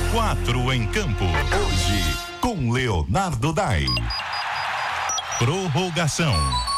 4 em Campo. Hoje, com Leonardo Dai. Prorrogação.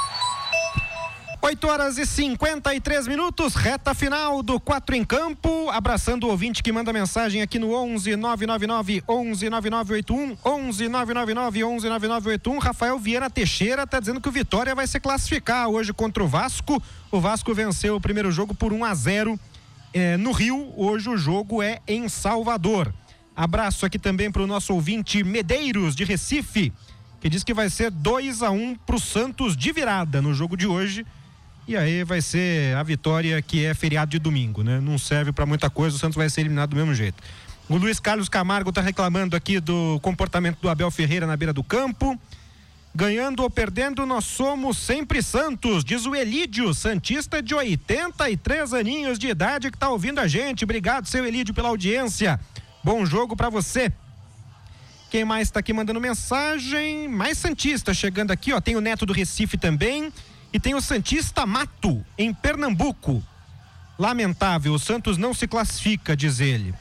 8h53, reta final do 4 em Campo. Abraçando o ouvinte que manda mensagem aqui no 11 999 11 9981, 11 999 11 9981. Rafael Viana Teixeira tá dizendo que o Vitória vai se classificar hoje contra o Vasco. O Vasco venceu o primeiro jogo por 1-0 no Rio. Hoje o jogo é em Salvador. Abraço aqui também para o nosso ouvinte Medeiros de Recife, que diz que vai ser 2-1 pro Santos de virada no jogo de hoje. E aí vai ser a vitória, que é feriado de domingo, né? Não serve pra muita coisa, o Santos vai ser eliminado do mesmo jeito. O Luiz Carlos Camargo tá reclamando aqui do comportamento do Abel Ferreira na beira do campo. Ganhando ou perdendo, nós somos sempre Santos, diz o Elídio, santista de 83 aninhos de idade, que tá ouvindo a gente. Obrigado, seu Elídio, pela audiência. Bom jogo pra você. Quem mais tá aqui mandando mensagem? Mais santista chegando aqui, ó. Tem o Neto do Recife também. E tem o Santista Mato, em Pernambuco. Lamentável, o Santos não se classifica, diz ele.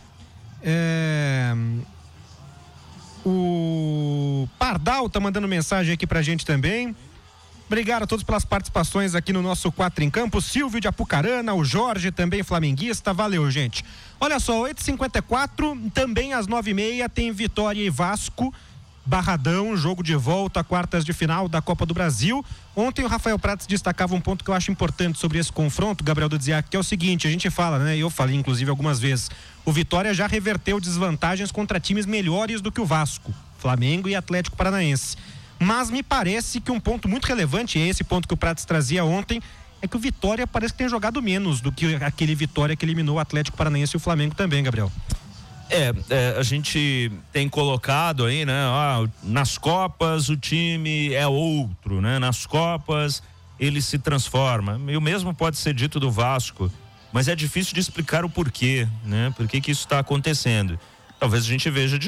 O Pardal tá mandando mensagem aqui pra gente também. Obrigado a todos pelas participações aqui no nosso 4 em Campo. Silvio de Apucarana, o Jorge também flamenguista. Valeu, gente. Olha só, 8h54, também às 9h30 tem Vitória e Vasco. Barradão, jogo de volta, quartas de final da Copa do Brasil. Ontem o Rafael Prats destacava um ponto que eu acho importante sobre esse confronto, Gabriel Dudziak, que é o seguinte: a gente fala, né? Eu falei inclusive algumas vezes, o Vitória já reverteu desvantagens contra times melhores do que o Vasco, Flamengo e Atlético Paranaense. Mas me parece que um ponto muito relevante, e é esse ponto que o Prats trazia ontem, é que o Vitória parece que tem jogado menos do que aquele Vitória que eliminou o Atlético Paranaense e o Flamengo também, Gabriel. A gente tem colocado aí, né? Nas Copas o time é outro, né? Nas Copas ele se transforma. E o mesmo pode ser dito do Vasco, mas é difícil de explicar o porquê, né? Por que isso está acontecendo. Talvez a gente veja de